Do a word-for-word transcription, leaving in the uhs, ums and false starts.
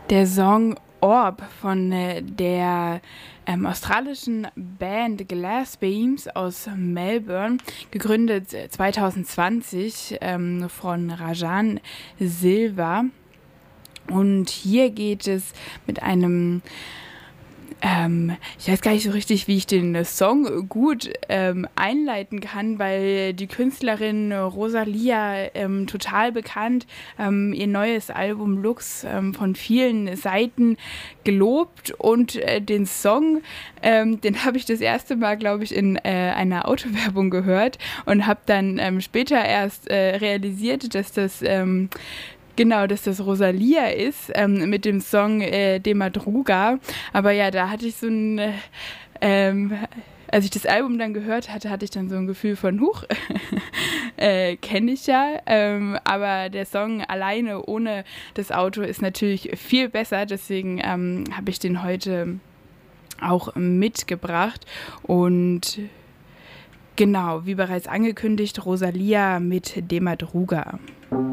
Der Song Orb von äh, der ähm, australischen Band Glass Beams aus Melbourne, gegründet äh, zwanzig zwanzig ähm, von Rajan Silva. Und hier geht es mit einem, ähm, ich weiß gar nicht so richtig, wie ich den Song gut ähm, einleiten kann, weil die Künstlerin Rosalia ähm, total bekannt, ähm, ihr neues Album Lux ähm, von vielen Seiten gelobt und äh, den Song, ähm, den habe ich das erste Mal, glaube ich, in äh, einer Autowerbung gehört und habe dann ähm, später erst äh, realisiert, dass das ähm, Genau, dass das Rosalia ist, ähm, mit dem Song äh, De Madruga. Aber ja, da hatte ich so ein, äh, ähm, als ich das Album dann gehört hatte, hatte ich dann so ein Gefühl von, huch, äh, kenne ich ja. Ähm, aber der Song alleine ohne das Auto ist natürlich viel besser. Deswegen ähm, habe ich den heute auch mitgebracht. Und genau, wie bereits angekündigt, Rosalia mit De Madruga.